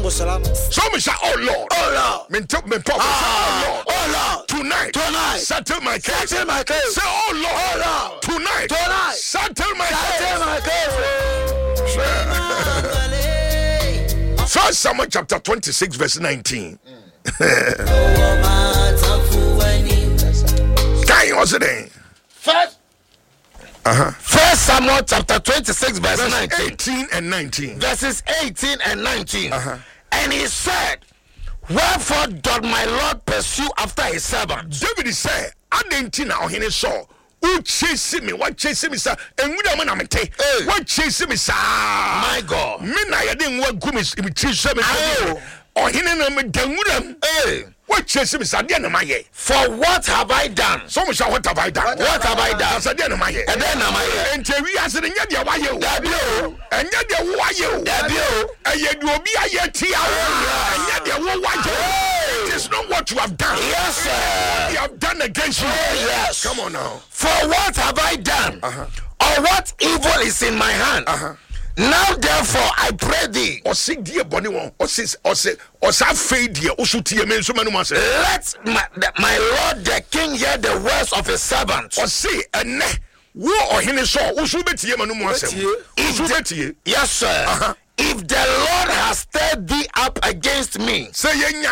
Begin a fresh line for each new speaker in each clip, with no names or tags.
So me say, oh Lord.
Oh Lord.
Me talk me pop. Oh Lord. Tonight. Settle my case. Say, oh Lord. Tonight. Settle my case. First Samuel chapter 26 verse 19. What's it in?
First Samuel chapter 26 verse 19.
18 and 19.
Verses 18 and 19. And he said, wherefore doth my Lord pursue after his servant?
David said, I didn't know he saw. Who chasing me? What chasing me, sir? And we don't want to what chasing me, sir?
My God.
Me, I didn't want to chase me. Or he didn't know me. What chasing me, sir?
For what have I done?
So much, what have I done?
What have I done?
I said, and then we are saying, yeah, why you? And yet, why you? And yet, you will be a yet, and yet, why you? It is not what you have done.
Yes, sir.
You have done against you.
Yes.
Come on now.
For what have I done? Or what evil is in my hand? Now therefore I pray thee.
Or say dear bonny one. Or say fade dear. Or should you mean so many months?
Let my Lord the King hear the words of his servant.
Or say and wo or hine saw. Who should be manu months?
Yes, sir. If the Lord has stirred thee up against me,
say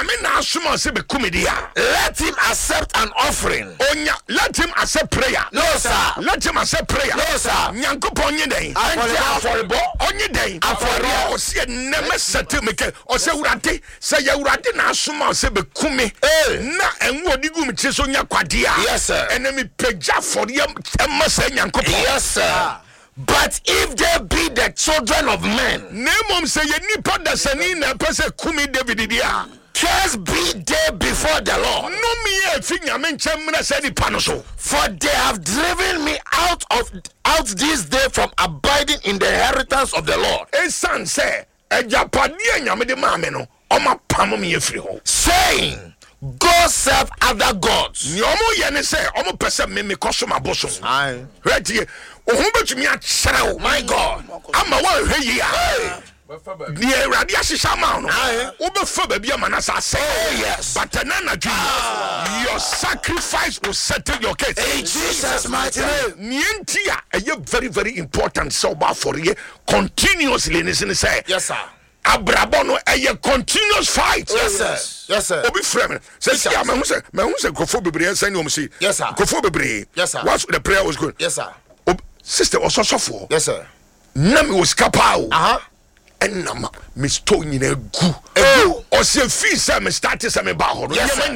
let him accept an offering.
Let him accept prayer.
No, sir.
Let him accept prayer.
No, sir.
Nyankopon day. Onye day.
Afori
o se neme settle me ke. O se urade. Say ya urade na asoma se be kume. Na enwo digu me che so nya kwade a.
Yes, sir.
Enemi peja for ye emma se nyankopon.
Yes, sir. But if they be the children of men,
Nemom say ye nipa da sani na pese kumi David dia.
Cursed be they before the Lord.
No me e fi nyame nkyem na se di pa no so.
For they have driven me out this day from abiding in the inheritance of the Lord.
Esan say ejapade nyame de ma me no, o ma pam me efri ho.
Saying, go serve other gods.
Nyomo ye ne say o mo pese me koso maboso.
Aye.
Right here. Oh,
my God.
I'm a one here. Near Radiashama.
Yes.
But your sacrifice will settle your case.
In Jesus' mighty name.
Nientia, a very, very important sober for you continuously. Say,
yes, sir.
Abrabono, a continuous fight.
Yes, sir. Yes, sir.
Obi friend says, yeah, man, who said, go for Bibri and send you see.
Yes, sir.
Go for Bibri.
Yes, sir.
What's the prayer was good?
Yes, sir.
Sister was so for.
Yes, sir.
Nami was kapao.
And
nama me stone in a goo. Or say fee some started some about.
Yes, sir.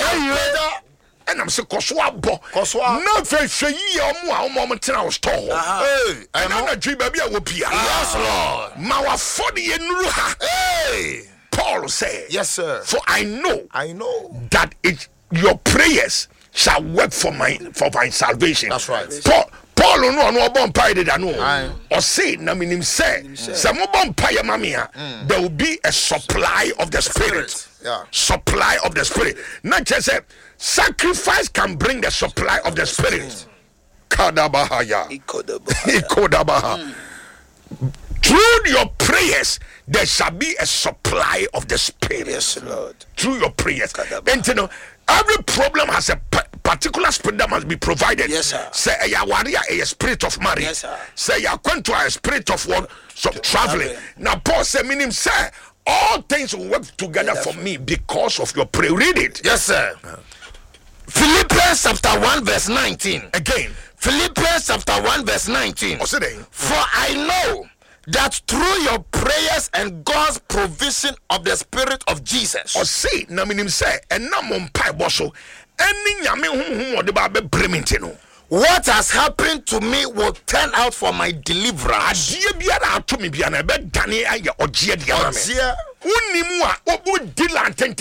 And I'm so Koswa bo. No very moment I was told. And I'm a dream baby will be.
Yes, Lord.
Mawa 40 and Ruha. Paul said,
yes, sir.
For I know that your prayers shall work for my salvation.
That's right.
Paul no bon pay de no. Or say na minim say some bon pay mamia. There will be a supply of the spirit.
Yeah.
Supply of the spirit. Not just say sacrifice can bring the supply of the spirit. Kadabahaya. Ikodabaha. Through your prayers, there shall be a supply of the spirit.
Yes, Lord.
Through your prayers. And you know, every problem has a particular spirit that must be provided.
Yes, sir.
Say a yawaria, a spirit of marriage.
Yes, sir.
Say ya to a spirit of what? So traveling. Now Paul said, meaning say all things will work together for me because of your prayer. Read it.
Yes, sir. Philippians chapter 1 verse 19.
Again.
Philippians chapter 1 verse 19.
What's it?
For I know that through your prayers and God's provision of the Spirit of Jesus.
Or see, na minim say, and na mumpai boso, any nyame hum de ba be bremintino.
What has happened to me will turn out for my deliverance.
Adie biara to me biara be dane aye ogie dia me. Unimu a obu dilantente